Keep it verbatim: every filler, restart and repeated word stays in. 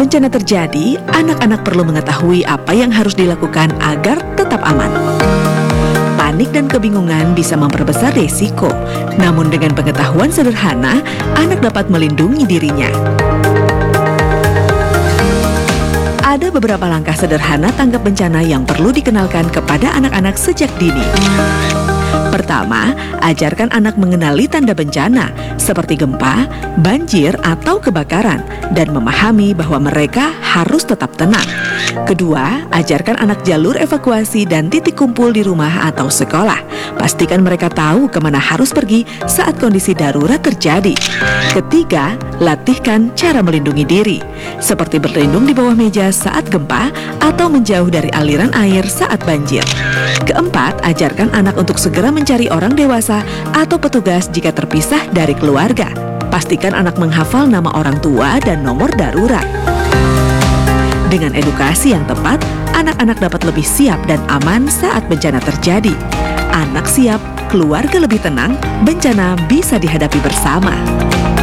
bencana terjadi, anak-anak perlu mengetahui apa yang harus dilakukan agar tetap aman. Panik dan kebingungan bisa memperbesar risiko, namun dengan pengetahuan sederhana, anak dapat melindungi dirinya. Ada beberapa langkah sederhana tanggap bencana yang perlu dikenalkan kepada anak-anak sejak dini. Pertama, ajarkan anak mengenali tanda bencana seperti gempa, banjir, atau kebakaran dan memahami bahwa mereka harus tetap tenang. Kedua, ajarkan anak jalur evakuasi dan titik kumpul di rumah atau sekolah. Pastikan mereka tahu kemana harus pergi saat kondisi darurat terjadi. Ketiga, latihkan cara melindungi diri, seperti berlindung di bawah meja saat gempa atau menjauh dari aliran air saat banjir. Keempat, ajarkan anak untuk segera mencari orang dewasa atau petugas jika terpisah dari keluarga. Pastikan anak menghafal nama orang tua dan nomor darurat. Dengan edukasi yang tepat, anak-anak dapat lebih siap dan aman saat bencana terjadi. Anak siap, keluarga lebih tenang, bencana bisa dihadapi bersama.